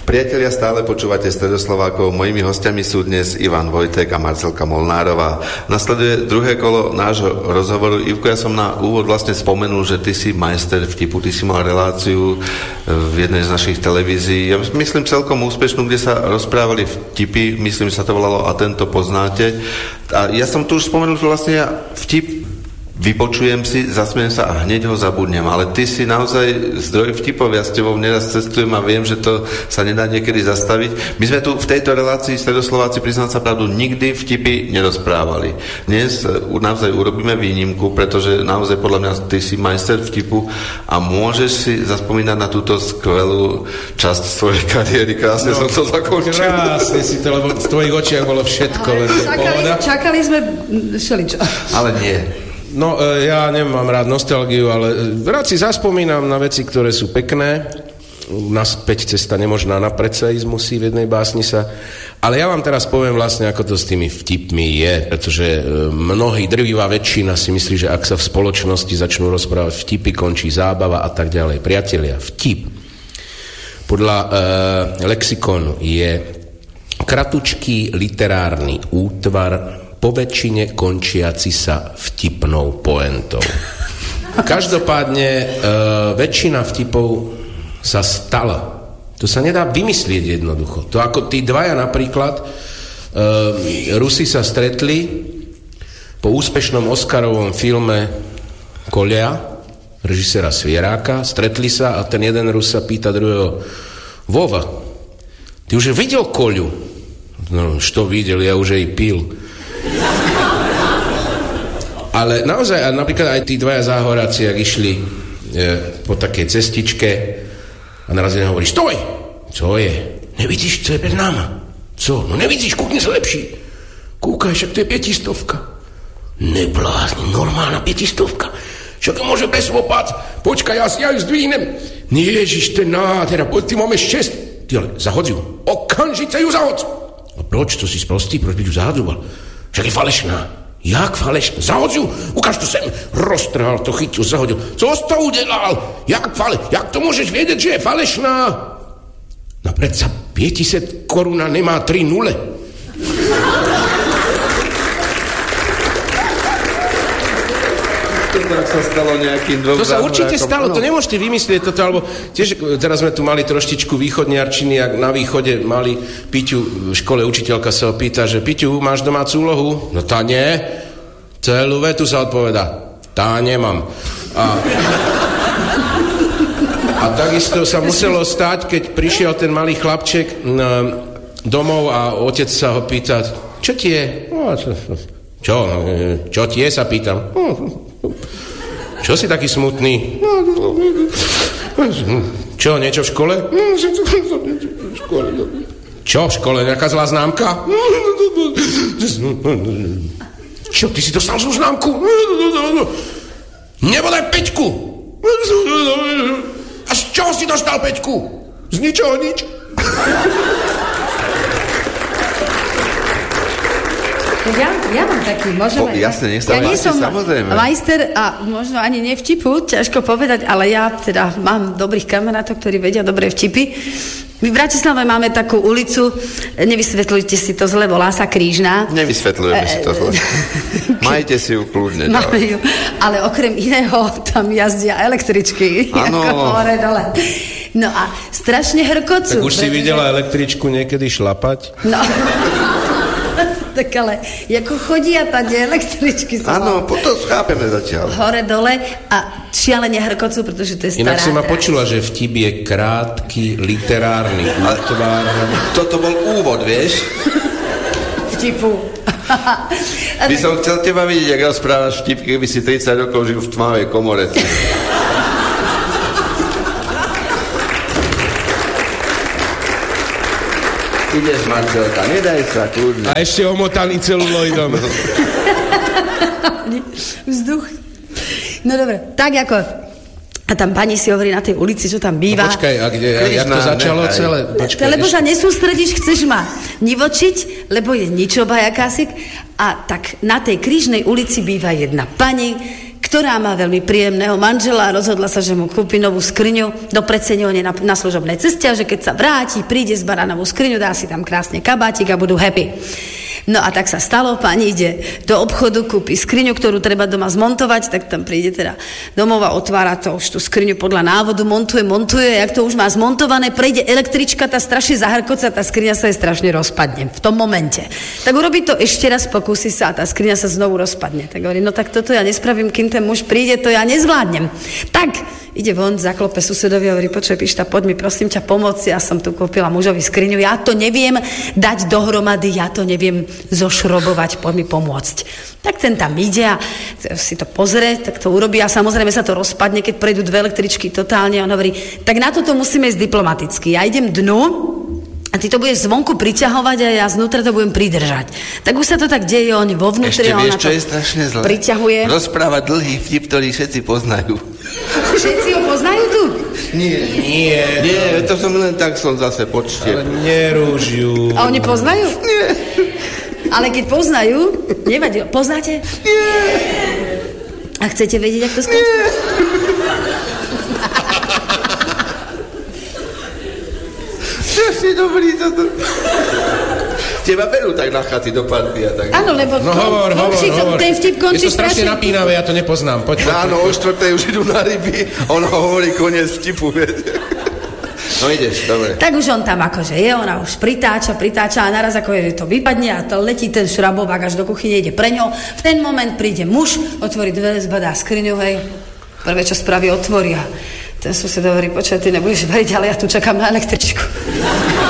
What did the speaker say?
Priatelia, stále počúvate Stredoslovákov. Mojimi hostiami sú dnes Ivan Vojtek a Marcelka Molnárová. Nasleduje druhé kolo nášho rozhovoru. Ivko, ja som na úvod vlastne spomenul, že ty si majster vtipu, ty si mal reláciu v jednej z našich televízií. Ja myslím celkom úspešnú, kde sa rozprávali vtipy, myslím, že sa to volalo A tento poznáte. A ja som tu už spomenul, že vlastne ja vtip vypočujem si, zasmiem sa a hneď ho zabudnem. Ale ty si naozaj zdroj vtipov. Ja s tebou neraz cestujem a viem, že to sa nedá niekedy zastaviť. My sme tu v tejto relácii Stredoslováci, priznám sa pravdu, nikdy vtipy nerozprávali. Dnes naozaj urobíme výnimku, pretože naozaj podľa mňa ty si majster vtipu a môžeš si zaspomínať na túto skvelú časť svojej kariéry. Krásne som to zakončil. Krásne si to, lebo v tvojich očiach bolo všetko. Čakali sme všeličo. Ale nie. No, ja nemám rád nostalgiu, ale rád si zaspomínam na veci, ktoré sú pekné. Naspäť cesta nemožná, napred sa ísť musí, v jednej básni sa. Ale ja vám teraz poviem vlastne, ako to s tými vtipmi je, pretože mnohí, drvivá väčšina si myslí, že ak sa v spoločnosti začnú rozprávať vtipy, končí zábava a tak ďalej. Priatelia, vtip podľa lexikonu je kratučký literárny útvar, po väčšine končiaci sa vtipnou poentou. Každopádne väčšina vtipov sa stala. To sa nedá vymyslieť jednoducho. To ako tí dvaja napríklad, Rusi sa stretli po úspešnom Oscarovom filme Koľa, režiséra Svieráka, stretli sa a ten jeden Rus sa pýta druhého: Vova, ty už videl Koľu? No, što videl, ja už jej pil. Ale naozaj, a napríklad aj tí dvaja záhoráci, ak išli po takej cestičke a naraz jeden hovorí: Stoj! Co je? Nevidíš, co je pred náma? Co? No nevidíš, kúkni sa lepší. Kúkaj, však to je 500. Neblázni, normálna 500. Však to môže bez opat. Počkaj, ja ju zdvihnem. Ježiš, to je nádhera, poď, ty máme 6. Ty ale, zahodz ju. Okamžite ju zahodz. A proč, to si sprostý, proč by ju zahadzoval? Však je falešná. Jak falešná? Zahodz ju, ukáž to sem. Roztrhal to, chytil, zahodil. Co to udelal? Jak to môžeš vedieť, že je falešná? No predsa 500 koruna nemá 3 nule. Tak sa stalo nejakým dvom. To sa určite stalo, to nemôžete vymyslieť toto, alebo tiež teraz sme tu mali troštičku východniarčiny, ak na východe mali Piťu v škole, učiteľka sa ho pýta, že Piťu, máš domácu úlohu? No tá nie. Celú vetu sa odpovedá: tá nemám. A takisto sa muselo stať, keď prišiel ten malý chlapček domov a otec sa ho pýta: čo ti je? Čo ti je, sa pýtam. Čo si taký smutný? Čo, niečo v škole? Čo v škole, nejaká zlá známka? Čo, ty si dostal zlú známku? Nebodaj 5. A z čoho si dostal 5? Z ničoho nič. Ja mám taký, môžem aj... Jasne, nech sa ja nie som samozrejme majster a možno ani nevtipu, ťažko povedať, ale ja teda mám dobrých kamarátov, ktorí vedia dobré vtipy. My v Bratislave máme takú ulicu, nevysvetľujte si to zle, volá sa Krížna. Nevysvetľujeme si to zle. Majte si ju kľudne. Máme ju, ale okrem iného tam jazdia električky. Áno. Hore dole. No a strašne hrkocú. Tak už si videla električku niekedy šlapať? No. Tak ale, ako chodia tady električky sa... Áno, to chápeme zatiaľ. Hore, dole a šialene hrkocú, pretože to je stará. Inak si ma počula, že vtip je krátky, literárny útvar. Toto bol úvod, vieš? Vtipu. By som chcel teba vidieť, jak rozprávaš vtip, keby si 30 rokov žil v tmavej komore. Ideš, Marcelka, nedaj sa, kľudne. A ešte omotaný celuloidom. Vzduch. No dobre, tak ako... A tam pani si hovorí na tej ulici, čo tam býva. No počkaj, a kde, jak to začalo celé? Počkaj, lebo sa nesústredíš, chceš ma nivočiť, lebo je ničoba jakásik. A tak na tej Krížnej ulici býva jedna pani, ktorá má veľmi príjemného manžela a rozhodla sa, že mu kúpi novú skriňu do predsenionie na služobnej ceste a že keď sa vráti, príde zbara novú skriňu, dá si tam krásne kabátik a budú happy. No a tak sa stalo, pani ide do obchodu, kúpi skriňu, ktorú treba doma zmontovať, tak tam príde teda domov a otvára to už tú skriňu podľa návodu, montuje, jak to už má zmontované, prejde električka, tá strašne zahrkoca, tá skriňa sa jej strašne rozpadne v tom momente. Tak urobí to ešte raz, pokúsi sa a tá skriňa sa znovu rozpadne. Tak hovorí, no tak toto ja nespravím, kým ten muž príde, to ja nezvládnem. Tak ide von, zaklope susedovi a hovorí, počuj, Pišta, poď mi prosím ťa pomôcť, ja som tu kúpila mužovi skriňu, ja to neviem dať dohromady, ja to neviem zošrobovať, poď mi pomôcť. Tak ten tam ide a si to pozrie, tak to urobí a samozrejme sa to rozpadne, keď prejdú dve električky totálne a on hovorí, tak na toto musíme ísť diplomaticky, ja idem dnu a ty to budeš zvonku priťahovať a ja znútra to budem pridržať. Tak už sa to tak deje, on vo vnútri, on na to je strašne zlé. Priťahuje. Rozpráva dlhý vtip, ktorý všetci poznajú. Všetci ho poznajú tu? Nie, to som len tak som zase počte. Ale nerúžiu. A oni poznajú? Nie. Ale keď poznajú, nevadí. Poznáte? Nie. A chcete vedieť, ako to skončí? Nie. Strašne dobrý toto. Teba berú tak na chaty do partia. Tak... Áno, lebo hovor. ten vtip končí je to strašne napínavé, ja to nepoznám. Poď. Áno, o 4:00 už idú na ryby, on hovorí koniec vtipu. No ideš, dobre. Tak už on tam akože je, ona už pritáča a naraz ako je to vypadne a to letí ten šrabovák až do kuchyne, ide pre ňou. V ten moment príde muž, otvorí dvere, zbadá skriňu, hej. Prvé, čo spraví, otvorí a ten sused hovorí, počkaj, ty nebudeš veriť, ale ja tu čakám na električku.